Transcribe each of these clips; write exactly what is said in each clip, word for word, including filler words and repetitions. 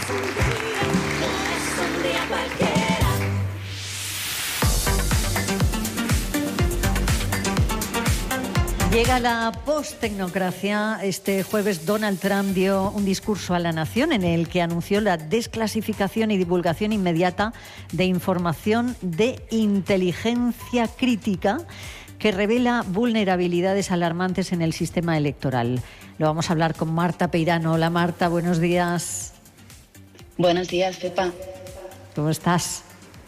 Llega la post-tecnocracia. Este jueves Donald Trump dio un discurso a la nación en el que anunció la desclasificación y divulgación inmediata de información de inteligencia crítica que revela vulnerabilidades alarmantes en el sistema electoral. Lo vamos a hablar con Marta Peirano. Hola Marta, buenos días. Buenos días, Pepa. ¿Cómo estás?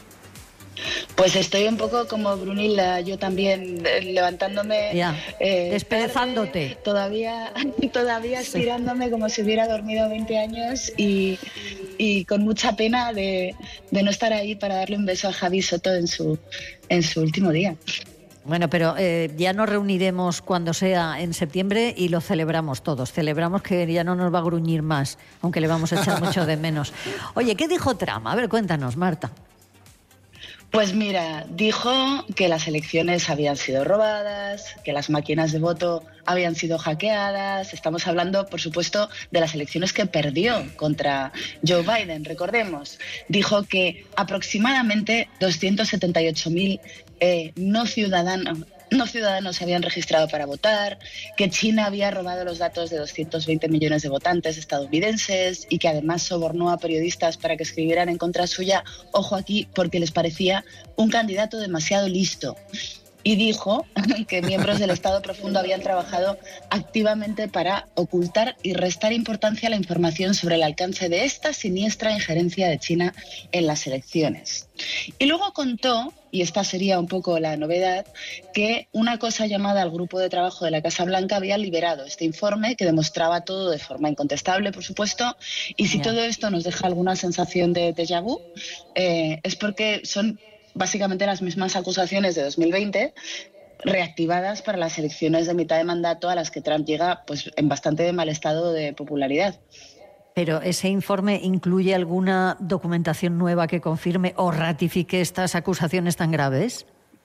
Pues estoy un poco como Brunilda, yo también levantándome, ya, eh, desperezándote. Tarde, todavía, todavía estirándome como si hubiera dormido veinte años y, y con mucha pena de, de no estar ahí para darle un beso a Javi Soto en su, en su último día. Bueno, pero eh, ya nos reuniremos cuando sea en septiembre y lo celebramos todos. Celebramos que ya no nos va a gruñir más, aunque le vamos a echar mucho de menos. Oye, ¿qué dijo Trump? A ver, cuéntanos, Marta. Pues mira, dijo que las elecciones habían sido robadas, que las máquinas de voto habían sido hackeadas. Estamos hablando, por supuesto, de las elecciones que perdió contra Joe Biden. Recordemos, dijo que aproximadamente doscientos setenta y ocho mil eh, no ciudadanos no ciudadanos se habían registrado para votar, que China había robado los datos de doscientos veinte millones de votantes estadounidenses y que además sobornó a periodistas para que escribieran en contra suya, ojo aquí, porque les parecía un candidato demasiado listo. Y dijo que miembros del Estado Profundo habían trabajado activamente para ocultar y restar importancia a la información sobre el alcance de esta siniestra injerencia de China en las elecciones. Y luego contó, y esta sería un poco la novedad, que una cosa llamada el Grupo de Trabajo de la Casa Blanca había liberado este informe que demostraba todo de forma incontestable, por supuesto, y si yeah. todo esto nos deja alguna sensación de déjà vu, eh, es porque son básicamente las mismas acusaciones de dos mil veinte reactivadas para las elecciones de mitad de mandato a las que Trump llega pues en bastante mal estado de popularidad. Pero ¿ese informe incluye alguna documentación nueva que confirme o ratifique estas acusaciones tan graves?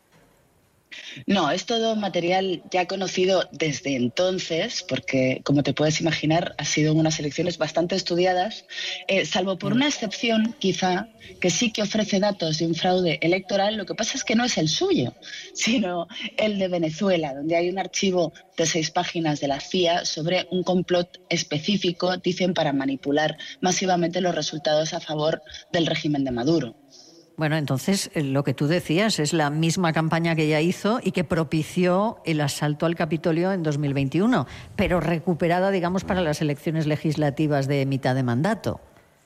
No, es todo material ya conocido desde entonces, porque, como te puedes imaginar, ha sido unas elecciones bastante estudiadas, eh, salvo por una excepción, quizá, que sí que ofrece datos de un fraude electoral. Lo que pasa es que no es el suyo, sino el de Venezuela, donde hay un archivo de seis páginas de la C I A sobre un complot específico, dicen, para manipular masivamente los resultados a favor del régimen de Maduro. Bueno, entonces lo que tú decías es la misma campaña que ella hizo y que propició el asalto al Capitolio en dos mil veintiuno, pero recuperada, digamos, para las elecciones legislativas de mitad de mandato.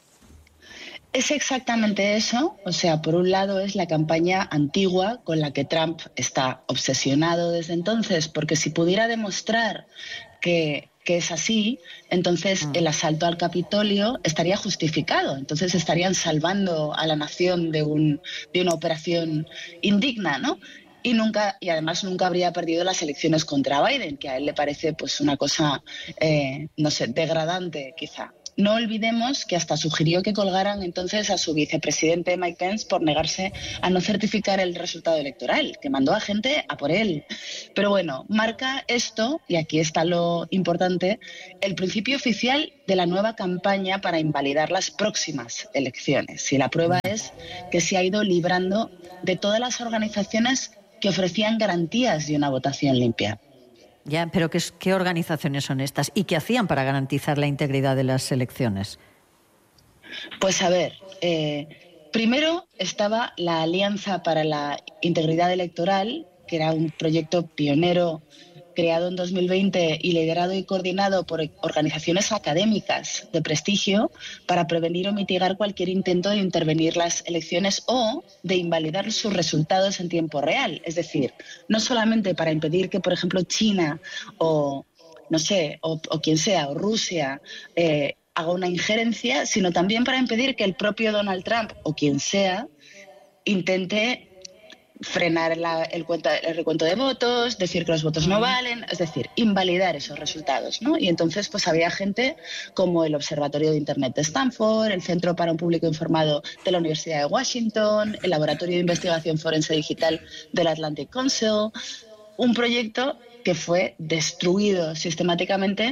Es exactamente eso. O sea, por un lado es la campaña antigua con la que Trump está obsesionado desde entonces, porque si pudiera demostrar que... que es así, entonces el asalto al Capitolio estaría justificado. Entonces estarían salvando a la nación de, un, de una operación indigna, ¿no? Y nunca, y además nunca habría perdido las elecciones contra Biden, que a él le parece pues una cosa, eh, no sé, degradante quizá. No olvidemos que hasta sugirió que colgaran entonces a su vicepresidente Mike Pence por negarse a no certificar el resultado electoral, que mandó a gente a por él. Pero bueno, marca esto, y aquí está lo importante, el principio oficial de la nueva campaña para invalidar las próximas elecciones. Y la prueba es que se ha ido librando de todas las organizaciones que ofrecían garantías de una votación limpia. Ya, pero ¿qué, ¿qué organizaciones son estas? ¿Y qué hacían para garantizar la integridad de las elecciones? Pues a ver, eh, primero estaba la Alianza para la Integridad Electoral, que era un proyecto pionero creado en dos mil veinte y liderado y coordinado por organizaciones académicas de prestigio para prevenir o mitigar cualquier intento de intervenir las elecciones o de invalidar sus resultados en tiempo real. Es decir, no solamente para impedir que, por ejemplo, China o, no sé, o, o quien sea, o Rusia, eh, haga una injerencia, sino también para impedir que el propio Donald Trump o quien sea intente frenar la, el, cuenta, el recuento de votos, decir que los votos no valen, es decir, invalidar esos resultados, ¿no? Y entonces pues había gente como el Observatorio de Internet de Stanford, el Centro para un Público Informado de la Universidad de Washington, el Laboratorio de Investigación Forense Digital del Atlantic Council, un proyecto que fue destruido sistemáticamente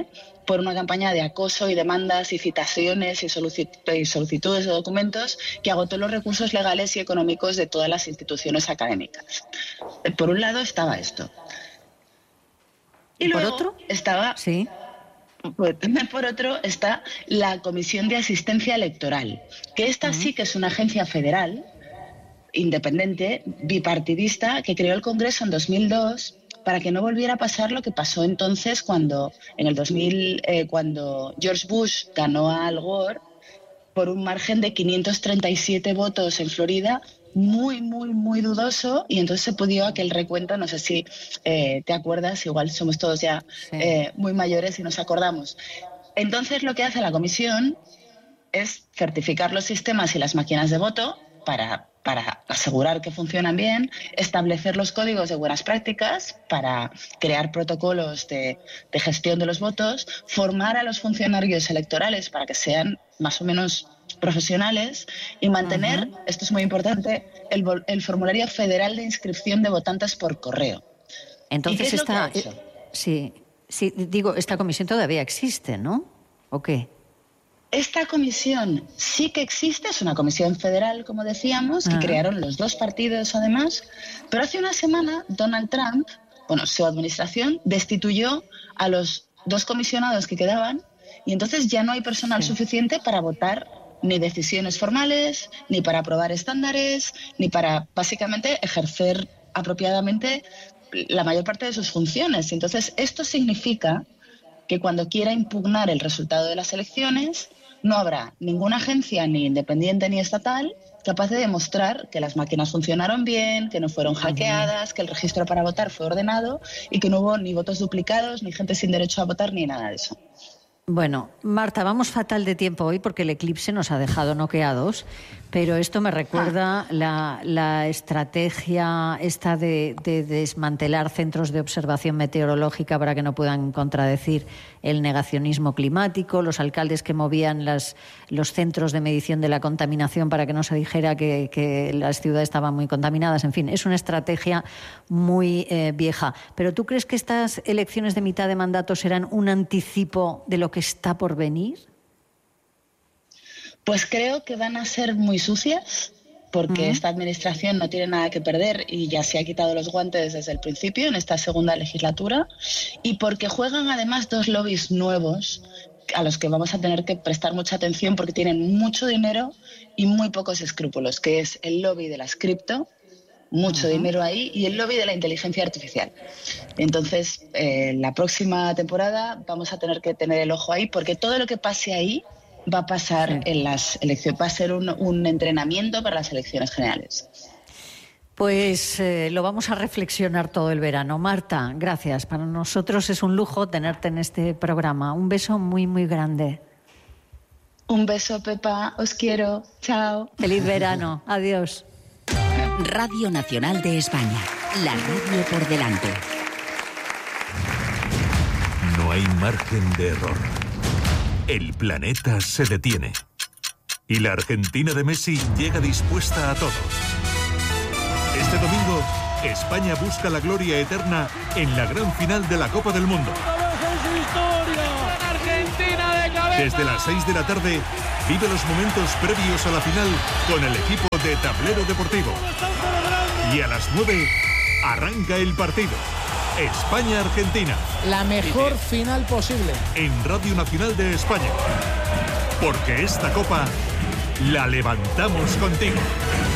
por una campaña de acoso y demandas y citaciones y solicitudes de documentos que agotó los recursos legales y económicos de todas las instituciones académicas. Por un lado estaba esto. Y ¿Por luego otro? estaba... Sí. Por otro está la Comisión de Asistencia Electoral, que esta uh-huh. sí que es una agencia federal, independiente, bipartidista, que creó el Congreso en dos mil dos para que no volviera a pasar lo que pasó entonces cuando, en el dos mil, eh, cuando George Bush ganó a Al Gore por un margen de quinientos treinta y siete votos en Florida, muy, muy, muy dudoso, y entonces se pudo aquel recuento, no sé si eh, te acuerdas, igual somos todos ya sí. eh, muy mayores y nos acordamos. Entonces lo que hace la comisión es certificar los sistemas y las máquinas de voto para, para asegurar que funcionan bien, establecer los códigos de buenas prácticas para crear protocolos de, de gestión de los votos, formar a los funcionarios electorales para que sean más o menos profesionales y mantener, uh-huh. esto es muy importante, el, el formulario federal de inscripción de votantes por correo. Entonces esta, eh, sí, sí, digo, esta comisión todavía existe, ¿no? ¿O qué? Esta comisión sí que existe, es una comisión federal, como decíamos, que uh-huh. crearon los dos partidos además, pero hace una semana Donald Trump, bueno, su administración, destituyó a los dos comisionados que quedaban y entonces ya no hay personal sí. suficiente para votar ni decisiones formales, ni para aprobar estándares, ni para básicamente ejercer apropiadamente la mayor parte de sus funciones. Entonces, esto significa que cuando quiera impugnar el resultado de las elecciones, no habrá ninguna agencia, ni independiente ni estatal, capaz de demostrar que las máquinas funcionaron bien, que no fueron hackeadas, que el registro para votar fue ordenado y que no hubo ni votos duplicados, ni gente sin derecho a votar, ni nada de eso. Bueno, Marta, vamos fatal de tiempo hoy porque el eclipse nos ha dejado noqueados, pero esto me recuerda ah. la, la estrategia esta de, de desmantelar centros de observación meteorológica para que no puedan contradecir el negacionismo climático, los alcaldes que movían las, los centros de medición de la contaminación para que no se dijera que, que las ciudades estaban muy contaminadas. En fin, es una estrategia muy eh, vieja. ¿Pero tú crees que estas elecciones de mitad de mandato serán un anticipo de lo que está por venir? Pues creo que van a ser muy sucias, porque uh-huh. esta administración no tiene nada que perder y ya se ha quitado los guantes desde el principio en esta segunda legislatura, y porque juegan además dos lobbies nuevos a los que vamos a tener que prestar mucha atención porque tienen mucho dinero y muy pocos escrúpulos, que es el lobby de las cripto, mucho uh-huh. dinero ahí, y el lobby de la inteligencia artificial. Entonces, eh, la próxima temporada vamos a tener que tener el ojo ahí, porque todo lo que pase ahí va a pasar sí. en las elecciones, va a ser un, un entrenamiento para las elecciones generales. Pues eh, lo vamos a reflexionar todo el verano. Marta, gracias. Para nosotros es un lujo tenerte en este programa. Un beso muy, muy grande. Un beso, Pepa. Os quiero. Chao. Feliz verano. Adiós. Radio Nacional de España. La radio por delante. No hay margen de error. El planeta se detiene. Y la Argentina de Messi llega dispuesta a todo. Este domingo, España busca la gloria eterna en la gran final de la Copa del Mundo. Desde las seis de la tarde, vive los momentos previos a la final con el equipo de Tablero Deportivo. Y a las nueve, arranca el partido. España-Argentina. La mejor final posible. En Radio Nacional de España. Porque esta copa la levantamos contigo.